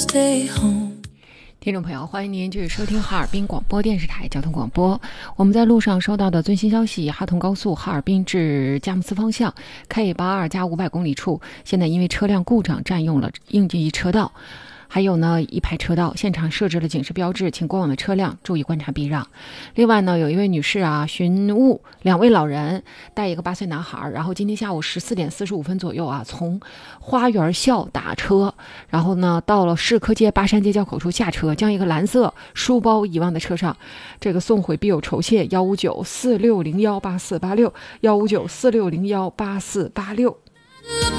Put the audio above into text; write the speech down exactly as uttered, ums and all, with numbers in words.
stay home。 听众朋友，欢迎您继续收听哈尔滨广播电视台交通广播。我们在路上收到的最新消息，哈通高速哈尔滨至佳木斯方向 K 八二加五百公里处，现在因为车辆故障占用了应急车道，还有呢一排车道，现场设置了警示标志，请过往的车辆注意观察避让。另外呢，有一位女士啊寻物两位老人带一个八岁男孩，然后今天下午十四点四十五分左右啊，从花园校打车，然后呢到了市科街巴山街交口处下车，将一个蓝色书包遗忘在车上，这个送回必有酬谢幺五九四六零幺八四八六幺五九四六零幺八四八六。